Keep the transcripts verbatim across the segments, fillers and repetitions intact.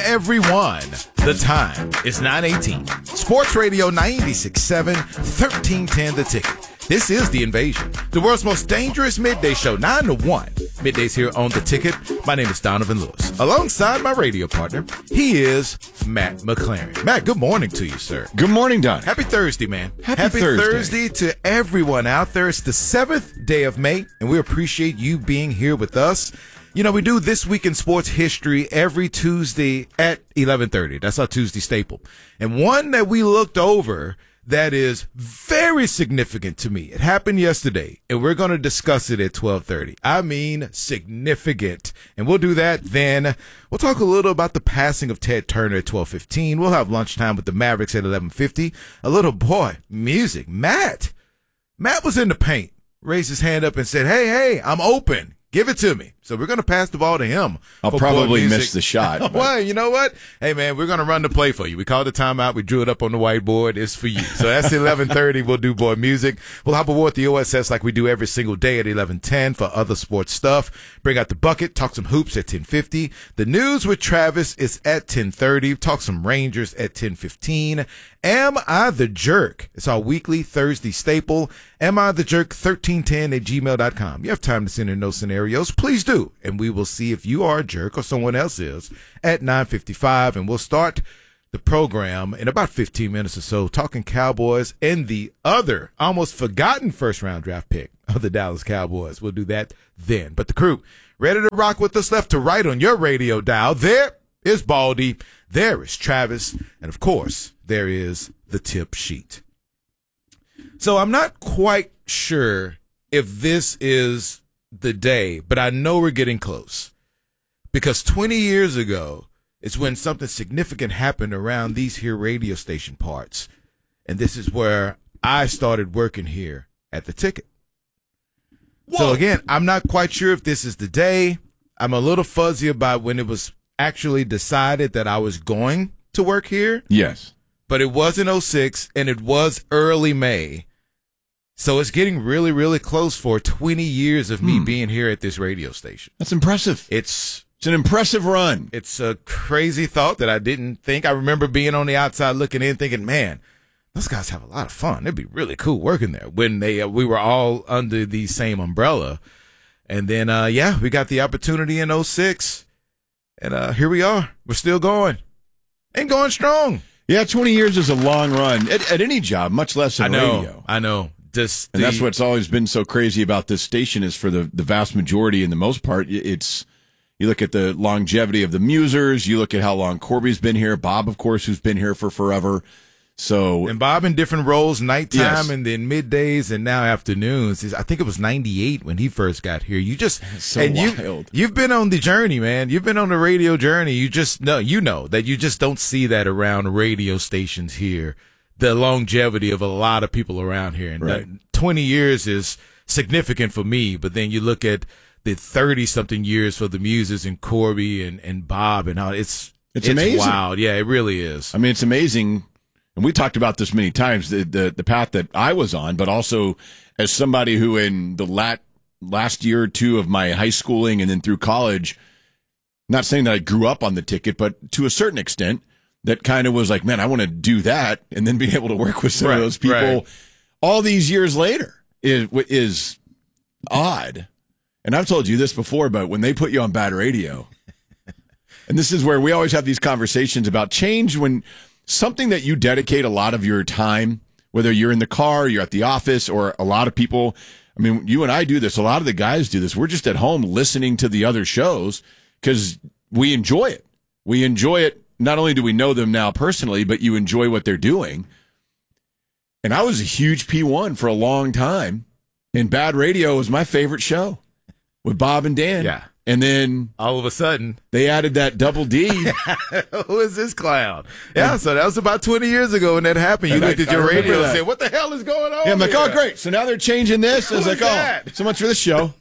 everyone. The time is nine eighteen. Sports Radio ninety-six point seven, thirteen ten The Ticket. This is The Invasion, the world's most dangerous midday show, nine to one. Middays here on The Ticket. My name is Donovan Lewis. Alongside my radio partner, he is Matt McLaren. Matt, good morning to you, sir. Good morning, Don. Happy Thursday, man. Happy, Happy Thursday. Thursday to everyone out there. It's the seventh day of May, and we appreciate you being here with us. You know, we do This Week in Sports History every Tuesday at eleven thirty. That's our Tuesday staple. And one that we looked over that is very significant to me. It happened yesterday, and we're going to discuss it at twelve thirty. I mean, significant. And we'll do that then. We'll talk a little about the passing of Ted Turner at twelve fifteen. We'll have lunchtime with the Mavericks at eleven fifty. A little boy, music. Matt. Matt was in the paint, raised his hand up and said, hey, hey, I'm open. Give it to me. So we're going to pass the ball to him. I'll probably miss the shot. Well, you know what? Hey, man, we're going to run the play for you. We called the timeout. We drew it up on the whiteboard. It's for you. So that's eleven thirty. We'll do boy music. We'll hop aboard the O S S like we do every single day at eleven ten for other sports stuff. Bring out the bucket. Talk some hoops at ten fifty. The news with Travis is at ten thirty. Talk some Rangers at ten fifteen. Am I the Jerk? It's our weekly Thursday staple. Am I the Jerk? thirteen ten at gmail dot com. You have time to send in those scenarios. Please do. And we will see if you are a jerk or someone else is at nine fifty-five. And we'll start the program in about fifteen minutes or so talking Cowboys and the other almost forgotten first round draft pick of the Dallas Cowboys. We'll do that then. But the crew ready to rock with us left to right on your radio dial. There is Baldy. There is Travis. And of course, there is the tip sheet. So I'm not quite sure if this is the day, but I know we're getting close. Because twenty years ago is when something significant happened around these here radio station parts. And this is where I started working here at the Ticket. Whoa. So again, I'm not quite sure if this is the day. I'm a little fuzzy about when it was actually decided that I was going to work here. Yes. But it was in oh six, and it was early May. So it's getting really, really close for twenty years of me hmm. being here at this radio station. That's impressive. It's it's an impressive run. It's a crazy thought that I didn't think. I remember being on the outside looking in thinking, man, those guys have a lot of fun. It'd be really cool working there when they uh, we were all under the same umbrella. And then, uh, yeah, we got the opportunity in oh six. And uh, here we are. We're still going. And going strong. Yeah, twenty years is a long run at, at any job, much less in I know, radio. I know. Just and the, that's what's always been so crazy about this station is for the, the vast majority and the most part, it's you look at the longevity of the Musers, you look at how long Corby's been here, Bob, of course, who's been here for forever. So and Bob in different roles, nighttime yes. and then middays and now afternoons. I think it was ninety-eight when he first got here. You just so and wild. You, you've been on the journey, man. You've been on the radio journey. You just know, you know that you just don't see that around radio stations here. The longevity of a lot of people around here, and right. twenty years is significant for me. But then you look at the thirty something years for the Muses and Corby and, and Bob and how it's it's, it's amazing. wild. Yeah, it really is. I mean, it's amazing. And we talked about this many times, the, the the path that I was on, but also as somebody who in the lat, last year or two of my high schooling and then through college, not saying that I grew up on the Ticket, but to a certain extent, that kind of was like, man, I want to do that and then be able to work with some right, of those people right. all these years later is, is odd. And I've told you this before, but when they put you on bad radio, and this is where we always have these conversations about change when something that you dedicate a lot of your time, whether you're in the car, you're at the office, or a lot of people, I mean, you and I do this, a lot of the guys do this. We're just at home listening to the other shows because we enjoy it. We enjoy it. Not only do we know them now personally, but you enjoy what they're doing. And I was a huge P one for a long time, and Bad Radio was my favorite show with Bob and Dan. Yeah. And then all of a sudden they added that double D. Who is this clown? Yeah, so that was about twenty years ago when that happened. You and looked I, at your I radio and that. said, what the hell is going on? Yeah, I'm like, here? oh, great. So now they're changing this. I was like, that? oh, so much for this show.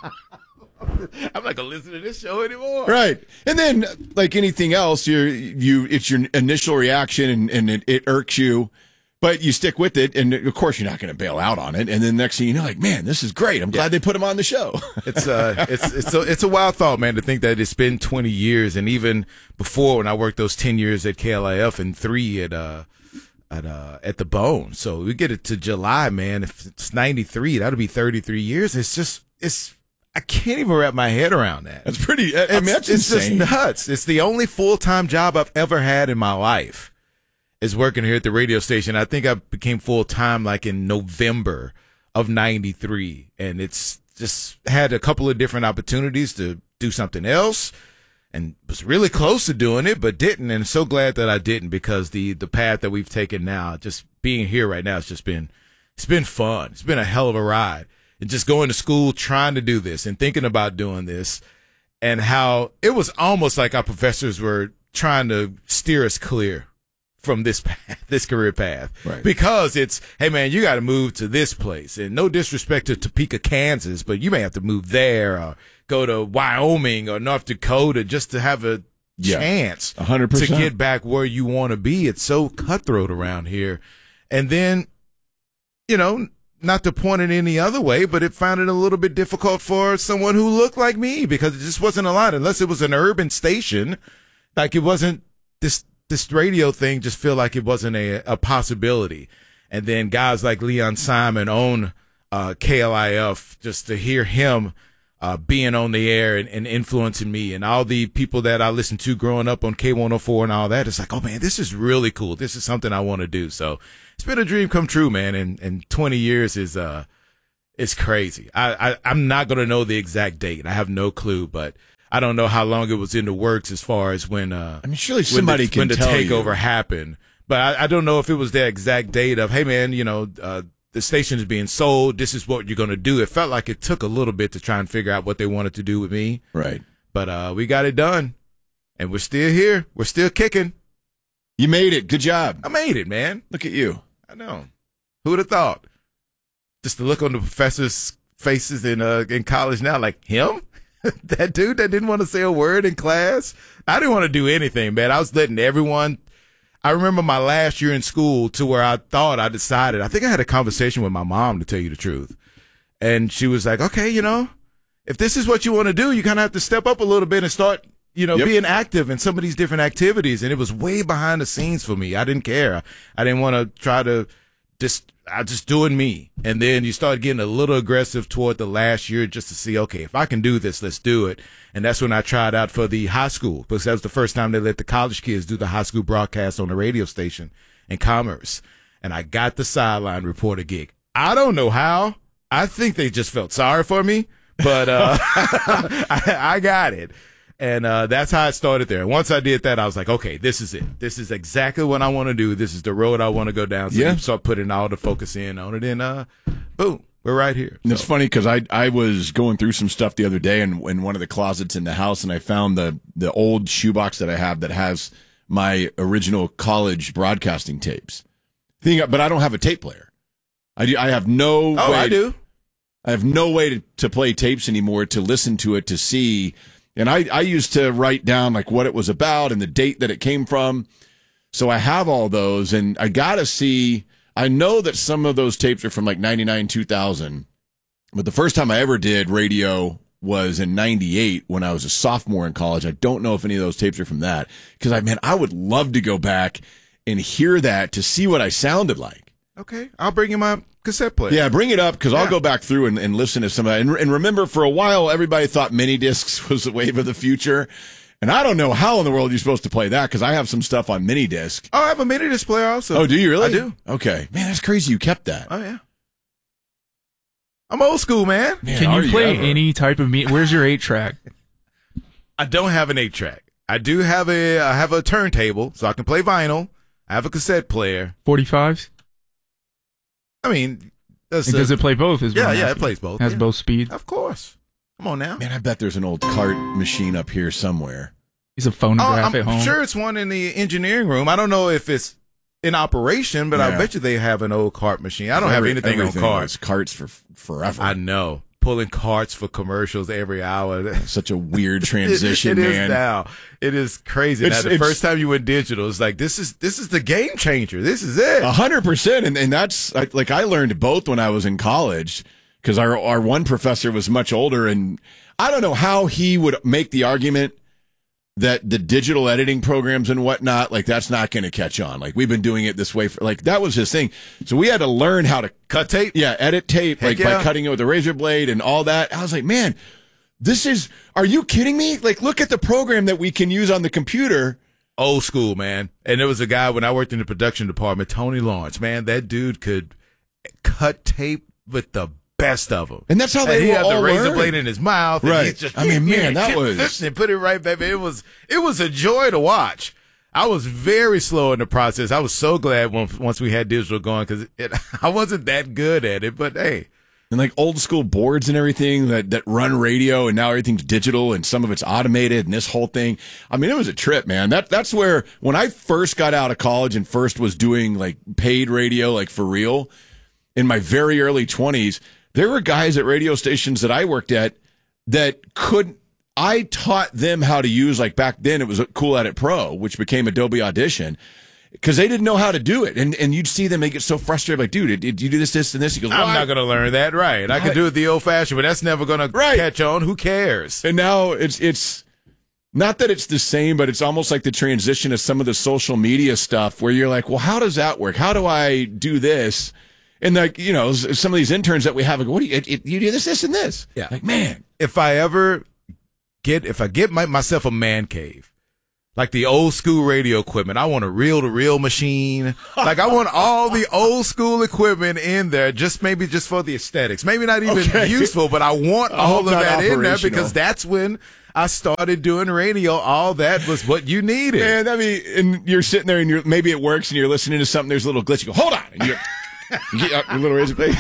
I'm not gonna listen to this show anymore. Right. And then, like anything else, you you it's your initial reaction and, and it, it irks you. But you stick with it, and of course you're not going to bail out on it. And then next thing you know, like, man, this is great. I'm glad yeah. they put him on the show. It's uh, it's it's a, it's a wild thought, man, to think that it's been twenty years, and even before when I worked those ten years at K L I F and three at uh at uh at the Bone. So we get it to July, man. If it's ninety-three, that'll be thirty-three years. It's just it's I can't even wrap my head around that. That's pretty. I it's, mean, that's it's insane. just nuts. It's the only full time job I've ever had in my life. Is working here at the radio station. I think I became full time like in November of ninety-three, and it's just had a couple of different opportunities to do something else, and was really close to doing it, but didn't. And so glad that I didn't, because the the path that we've taken now, just being here right now, it's just been it's been fun. It's been a hell of a ride, and just going to school, trying to do this, and thinking about doing this, and how it was almost like our professors were trying to steer us clear from this path, this career path, right. because it's, hey man, you got to move to this place, and no disrespect to Topeka, Kansas, but you may have to move there or go to Wyoming or North Dakota just to have a yeah. chance one hundred percent to get back where you want to be. It's so cutthroat around here. And then, you know, not to point it any other way, but it found it a little bit difficult for someone who looked like me, because it just wasn't a lot, unless it was an urban station. Like, it wasn't this, this radio thing just feel like it wasn't a, a possibility. And then guys like Leon Simon own uh, K L I F, just to hear him uh, being on the air and, and influencing me, and all the people that I listened to growing up on K one oh four and all that, it's like, oh man, this is really cool. This is something I want to do. So it's been a dream come true, man. And, and twenty years is, uh, it's crazy. I, I, I'm not going to know the exact date. I have no clue, but I don't know how long it was in the works as far as when, uh, I mean, surely somebody when the, can when the tell takeover you. happened, but I, I don't know if it was the exact date of, hey man, you know, uh, the station is being sold. This is what you're going to do. It felt like it took a little bit to try and figure out what they wanted to do with me. Right. But, uh, we got it done, and we're still here. We're still kicking. You made it. Good job. I made it, man. Look at you. I know. Who would have thought? Just the look on the professors' faces in, uh, in college now, like, him? That dude that didn't want to say a word in class? I didn't want to do anything, man. I was letting everyone. I remember my last year in school to where I thought I decided. I think I had a conversation with my mom, to tell you the truth. And she was like, okay, you know, if this is what you want to do, you kind of have to step up a little bit and start, you know, yep. being active in some of these different activities. And it was way behind the scenes for me. I didn't care. I didn't want to try to just. I just doing me. And then you start getting a little aggressive toward the last year just to see, okay, if I can do this, let's do it. And that's when I tried out for the high school, because that was the first time they let the college kids do the high school broadcast on the radio station in Commerce. And I got the sideline reporter gig. I don't know how. I think they just felt sorry for me, but uh, I, I got it. And uh, that's how it started there. And once I did that, I was like, okay, this is it. This is exactly what I want to do. This is the road I want to go down. So yeah. you start putting all the focus in on it, and uh, boom, we're right here. And so. It's funny because I I was going through some stuff the other day in, in one of the closets in the house, and I found the the old shoebox that I have that has my original college broadcasting tapes. Thing, but I don't have a tape player. I do, I have no. Oh, way, I do. I have no way to, to play tapes anymore, to listen to it, to see. And I, I used to write down like what it was about and the date that it came from. So I have all those, and I got to see, I know that some of those tapes are from like ninety-nine, two thousand, but the first time I ever did radio was in ninety-eight when I was a sophomore in college. I don't know if any of those tapes are from that, because I, man, I would love to go back and hear that to see what I sounded like. Okay, I'll bring you my cassette player. Yeah, bring it up, because yeah. I'll go back through and, and listen to some of that. And, and remember, for a while, everybody thought mini discs was the wave of the future. And I don't know how in the world you're supposed to play that, because I have some stuff on mini disc. Oh, I have a mini disc player also. Oh, do you really? I do. Okay. Man, that's crazy you kept that. Oh, yeah. I'm old school, man. man Can you play you any type of me? Where's your eight track? I don't have an eight track. I do have a, I have a turntable, so I can play vinyl. I have a cassette player. forty-fives? I mean, that's does a, it play both? Is yeah, what I'm yeah, it asking. plays both. Has yeah. both speeds? Of course. Come on now. Man, I bet there's an old cart machine up here somewhere. He's a Oh, phonograph I'm at home. sure it's one in the engineering room. I don't know if it's in operation, but Yeah. I bet you they have an old cart machine. I don't have Every- anything on everything carts. was carts for forever. I know. pulling carts for commercials every hour. Such a weird transition, it, it man. Is now. It is crazy. It's, now, the it's, first time you went digital, it's like, this is this is the game changer. This is it. A hundred percent. And and that's like, I learned both when I was in college, because our, our one professor was much older, and I don't know how he would make the argument that the digital editing programs and whatnot, like, that's not going to catch on. Like, we've been doing it this way for, like, that was his thing. So we had to learn how to cut tape. Yeah, edit tape, Heck like yeah. by cutting it with a razor blade and all that. I was like, man, this is, are you kidding me? Like, look at the program that we can use on the computer. Old school, man. And there was a guy when I worked in the production department, Tony Lawrence, man, that dude could cut tape with the best of them. And that's how they and he were had all the razor learned. blade in his mouth. And Right. he's just, I mean, man, that was... And put it right back. It was, it was a joy to watch. I was very slow in the process. I was so glad once, once we had digital going, because I wasn't that good at it. But, hey. And like old school boards and everything that, that run radio, and now everything's digital and some of it's automated, and this whole thing. I mean, it was a trip, man. That That's where, when I first got out of college and first was doing like paid radio, like for real, in my very early twenties, there were guys at radio stations that I worked at that could, I taught them how to use, like back then it was Cool Edit Pro, which became Adobe Audition, because they didn't know how to do it. And and you'd see them, they get so frustrated, like, dude, did you do this, this, and this? He goes, I'm well, not I- going to learn that. Right. I can do it the old fashioned, but that's never going Right. to catch on. Who cares? And now it's it's not that it's the same, but it's almost like the transition of some of the social media stuff where you're like, well, how does that work? How do I do this? And like, you know, s- some of these interns that we have, like, what do you, it, it, you do this, this, and this. Yeah. Like, man. If I ever get, if I get my, myself a man cave, like the old school radio equipment, I want a reel to reel machine. Like, I want all the old school equipment in there, just maybe just for the aesthetics. Maybe not even Okay. useful, but I want I all hope of not that in there, operational. because that's when I started doing radio. All that was what you needed. Man, I mean, and you're sitting there and you're, maybe it works and you're listening to something, there's a little glitch. You go, hold on. And you're, you get up your little razor blade.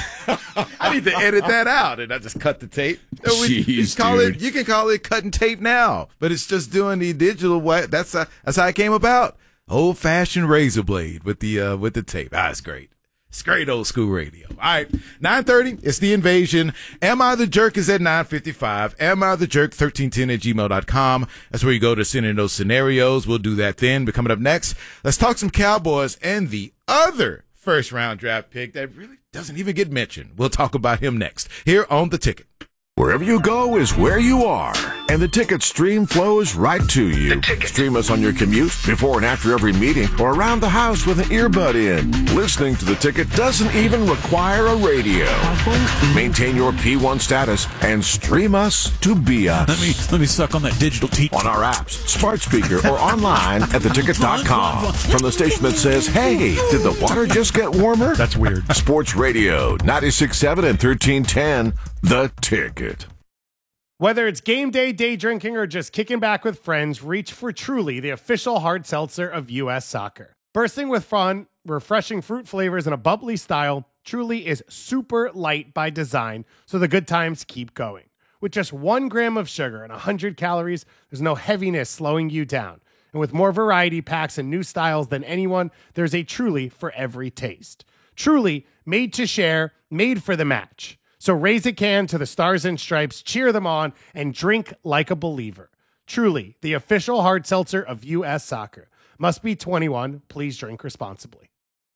I need to edit that out, and I just cut the tape. So we- you Jeez, call dude. it, you can call it cutting tape now, but it's just doing the digital way. That's how, that's how it came about. Old fashioned razor blade with the uh, with the tape. Ah, it's great. It's great old school radio. All right, nine thirty. It's The Invasion. Am I the Jerk is at nine fifty-five. Am I the Jerk thirteen ten at gmail dot com. That's where you go to send in those scenarios. We'll do that then. But coming up next, let's talk some Cowboys and the other first round draft pick that really doesn't even get mentioned. We'll talk about him next here on The Ticket. Wherever you go is where you are, and the Ticket stream flows right to you. Stream us on your commute, before and after every meeting, or around the house with an earbud in. Listening to the Ticket doesn't even require a radio. Maintain your P one status and stream us to be us. Let me let me suck on that digital teeth. On our apps, smart speaker, or online at the ticket dot com. From the station that says, hey, did the water just get warmer? That's weird. Sports Radio, ninety-six point seven and thirteen ten, The Ticket. Whether it's game day, day drinking, or just kicking back with friends, reach for Truly, the official hard seltzer of U S Soccer. Bursting with fun, refreshing fruit flavors, and a bubbly style, Truly is super light by design, so the good times keep going. With just one gram of sugar and one hundred calories, there's no heaviness slowing you down. And with more variety packs and new styles than anyone, there's a Truly for every taste. Truly, made to share, made for the match. So raise a can to the Stars and Stripes, cheer them on, and drink like a believer. Truly, the official hard seltzer of U S Soccer. Must be twenty-one. Please drink responsibly.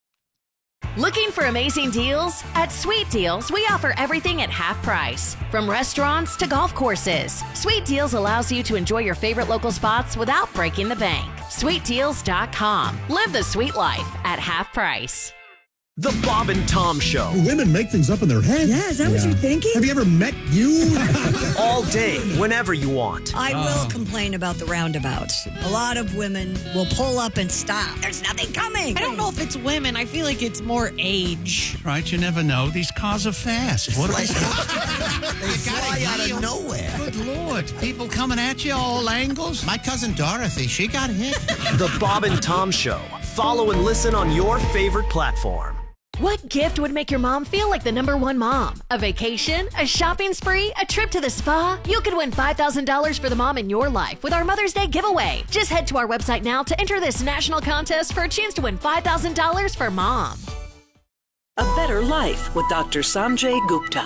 Looking for amazing deals? At Sweet Deals, we offer everything at half price. From restaurants to golf courses, Sweet Deals allows you to enjoy your favorite local spots without breaking the bank. sweet deals dot com. Live the sweet life at half price. The Bob and Tom Show. Women make things up in their head. Yeah, is that what you're thinking? Have you ever met you? All day, whenever you want. I will complain about the roundabouts. A lot of women will pull up and stop. There's nothing coming. I don't know if it's women. I feel like it's more age. Right, you never know. These cars are fast. What are they? They fly out of nowhere. Good Lord. People coming at you all angles. My cousin Dorothy, she got hit. The Bob and Tom Show. Follow and listen on your favorite platform. What gift would make your mom feel like the number one mom? A vacation? A shopping spree? A trip to the spa? You could win five thousand dollars for the mom in your life with our Mother's Day giveaway. Just head to our website now to enter this national contest for a chance to win five thousand dollars for mom. A better life with Doctor Sanjay Gupta.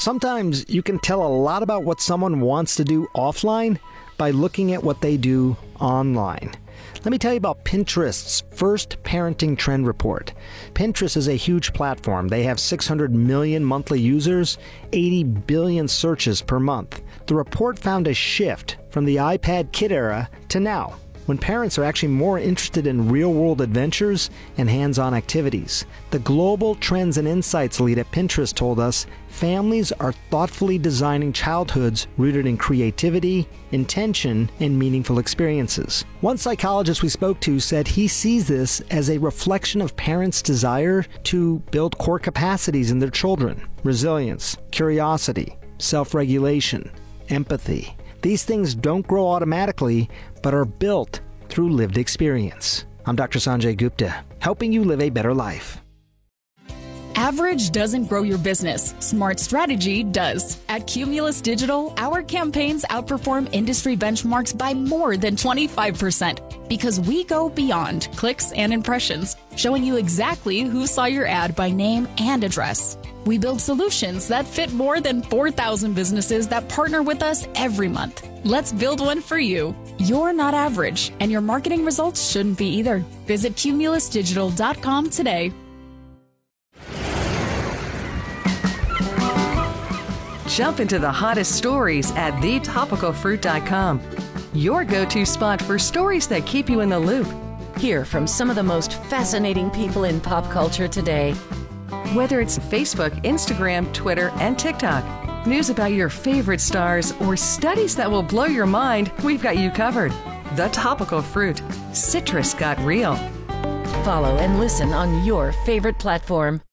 Sometimes you can tell a lot about what someone wants to do offline by looking at what they do online. Let me tell you about Pinterest's first parenting trend report. Pinterest is a huge platform. They have six hundred million monthly users, eighty billion searches per month. The report found a shift from the iPad kid era to now, when parents are actually more interested in real-world adventures and hands-on activities. The Global Trends and Insights lead at Pinterest told us families are thoughtfully designing childhoods rooted in creativity, intention, and meaningful experiences. One psychologist we spoke to said he sees this as a reflection of parents' desire to build core capacities in their children: resilience, curiosity, self-regulation, empathy. These things don't grow automatically, but are built through lived experience. I'm Doctor Sanjay Gupta, helping you live a better life. Average doesn't grow your business. Smart strategy does. At Cumulus Digital, our campaigns outperform industry benchmarks by more than twenty-five percent because we go beyond clicks and impressions, showing you exactly who saw your ad by name and address. We build solutions that fit more than four thousand businesses that partner with us every month. Let's build one for you. You're not average, and your marketing results shouldn't be either. Visit cumulus digital dot com today. Jump into the hottest stories at the topical fruit dot com. Your go-to spot for stories that keep you in the loop. Hear from some of the most fascinating people in pop culture today. Whether it's Facebook, Instagram, Twitter, and TikTok, news about your favorite stars, or studies that will blow your mind, we've got you covered. The Topical Fruit. Citrus got real. Follow and listen on your favorite platform.